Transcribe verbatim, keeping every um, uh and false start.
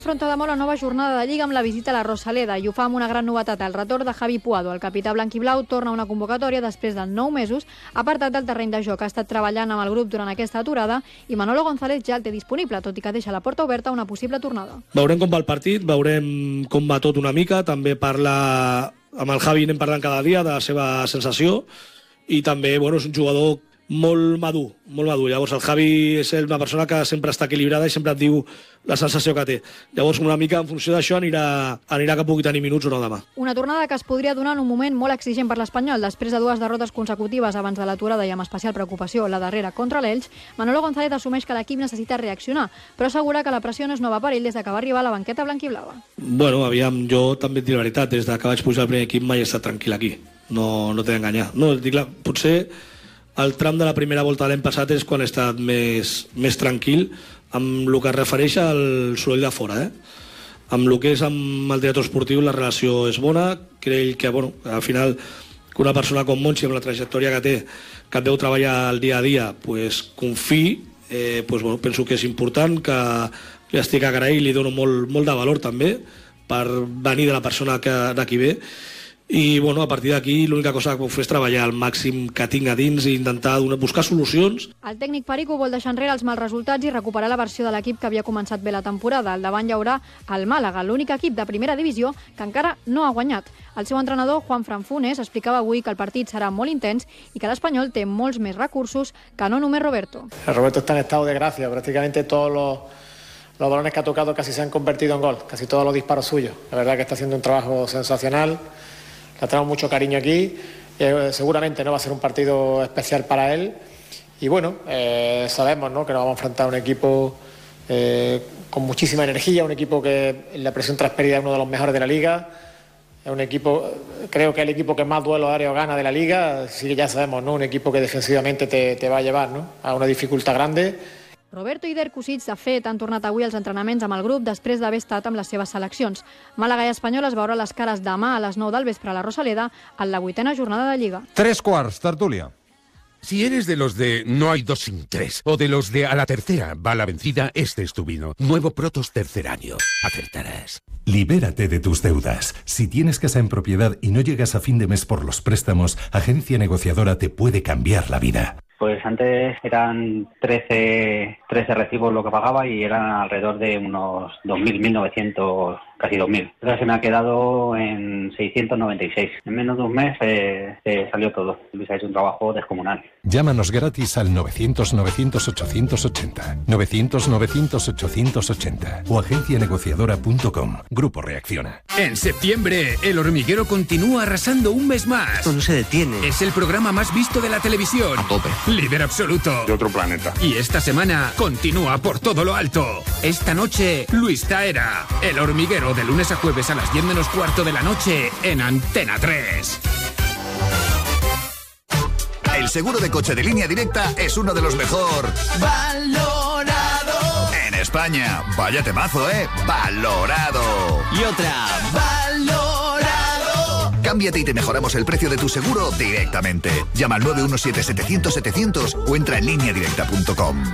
Afronta demà la nova jornada de Lliga amb la visita a la Rosaleda i ho fa amb una gran novetat, el retorn de Javi Puado. El capità blanquiblau torna a una convocatòria després de nou mesos apartat del terreny de joc. Ha estat treballant amb el grup durant aquesta aturada i Manolo González ja el té disponible, tot i que deixa la porta oberta a una possible tornada. Veurem com va el partit, veurem com va tot una mica, també parla amb el Javi, anem parlant cada dia de la seva sensació i també bueno, és un jugador molt madur, molt madur. Llavors el Javi és una persona que sempre està equilibrada i sempre et diu la sensació que té. Llavors una mica en funció d'això anirà, anirà que pugui tenir minuts o no demà. Una tornada que es podria donar en un moment molt exigent per l'Espanyol. Després de dues derrotes consecutives abans de l'aturada i amb especial preocupació la darrera contra l'Elx, Manolo González assumeix que l'equip necessita reaccionar, però assegura que la pressió no és nova per ell des que va arribar a la banqueta blanquiblava. Bueno, aviam, jo també et dic la veritat, des que vaig pujar al primer equip mai he estat tranquil aquí. No, no t'he d'enganyar. No, dic la, potser el tram de la primera volta de l'any passat és quan he estat més, més tranquil amb el que es refereix al soroll de fora. Eh? Amb el que és amb el director esportiu la relació és bona, crec que bueno, al final que una persona com Monchi amb la trajectòria que té, que et deu treballar el dia a dia, pues, confiï, eh, pues, bueno, penso que és important, que li estic agraït i li dono molt, molt de valor també per venir de la persona que, de qui ve. I bueno, a partir d'aquí l'única cosa que puc fer és treballar al màxim que tinc a dins i intentar donar, buscar solucions. El tècnic Perico vol deixar enrere els mals resultats i recuperar la versió de l'equip que havia començat bé la temporada. Al davant hi haurà el Màlaga, l'únic equip de primera divisió que encara no ha guanyat. El seu entrenador, Juan Fran Funes, explicava avui que el partit serà molt intens i que l'Espanyol té molts més recursos que no només Roberto. El Roberto está en estado de gracia, prácticamente todos los, los balones que ha tocado casi se han convertido en gol, casi todos los disparos suyos. La verdad que está haciendo un trabajo sensacional. Le tenemos mucho cariño aquí, eh, seguramente no va a ser un partido especial para él y bueno, eh, sabemos, ¿no?, que nos vamos a enfrentar a un equipo eh, con muchísima energía, un equipo que en la presión transferida es uno de los mejores de la liga, es un equipo, creo que es el equipo que más duelos aéreos gana de la liga, así que ya sabemos, ¿no?, un equipo que defensivamente te, te va a llevar, ¿no?, a una dificultad grande. Roberto i Derk Cusits, de fet, han tornat avui als entrenaments amb el grup després d'haver estat amb les seves seleccions. Màlaga i Espanyol es veurà les cares demà a les nou del vespre a la Rosaleda en la vuitena jornada de Lliga. Tres quarts, tertúlia. Si eres de los de no hay dos sin tres, o de los de a la tercera va la vencida, este es tu vino. Nuevo Protos tercer año. Acertarás. Libérate de tus deudas. Si tienes casa en propiedad y no llegas a fin de mes por los préstamos, Agencia Negociadora te puede cambiar la vida. Pues antes eran trece, trece recibos lo que pagaba y eran alrededor de unos dos mil, mil novecientos, casi dos mil. Ahora se me ha quedado en seiscientos noventa y seis. En menos de un mes eh, eh, salió todo. Luis ha hecho un trabajo descomunal. Llámanos gratis al novecientos, novecientos, ochocientos ochenta. novecientos, novecientos, ochocientos ochenta. O agencia negociadora punto com. Grupo Reacciona. En septiembre, El Hormiguero continúa arrasando un mes más. Esto no se detiene. Es el programa más visto de la televisión. A tope. Líder absoluto. De otro planeta. Y esta semana continúa por todo lo alto. Esta noche, Luis Taera. El Hormiguero, de lunes a jueves a las diez menos cuarto de la noche en Antena tres. El seguro de coche de Línea Directa es uno de los mejor valorado en España. Vaya temazo, ¿eh? Valorado. Y otra, valorado. Cámbiate y te mejoramos el precio de tu seguro directamente. Llama al nueve uno siete, setecientos, setecientos o entra en línea directa punto com.